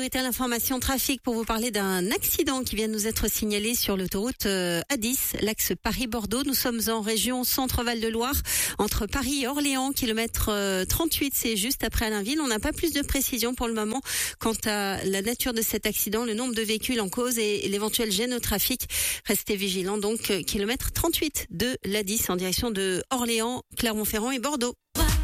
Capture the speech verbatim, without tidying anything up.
arrêté à l'information trafic pour vous parler d'un accident qui vient de nous être signalé sur l'autoroute A dix, l'axe Paris-Bordeaux. Nous sommes en région Centre-Val de Loire, entre Paris et Orléans, kilomètre trente-huit, c'est juste après Allainville. On n'a pas plus de précision pour le moment quant à la nature de cet accident, le nombre de véhicules en cause et l'éventuel gêne au trafic. Restez vigilants donc, kilomètre trente-huit de l'A dix en direction de Orléans, Clermont-Ferrand et Bordeaux.